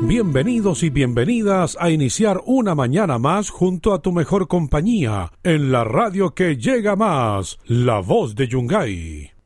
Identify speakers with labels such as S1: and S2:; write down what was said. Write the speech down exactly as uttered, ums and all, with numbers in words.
S1: Bienvenidos y bienvenidas a iniciar una mañana más junto a tu mejor compañía en la radio que llega más, La Voz de Yungay.